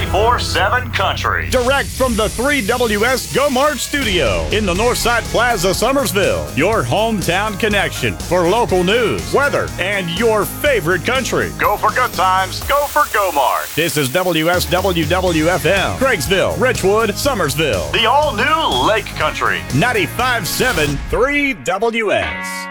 24/7 country. Direct from the 3WS Go March studio in the Northside Plaza, Summersville. Your hometown connection for local news, weather, and your favorite country. Go for good times. Go for Go March. This is WSWWFM, Craigsville, Richwood, Summersville. The all-new Lake Country. 95.7 3WS.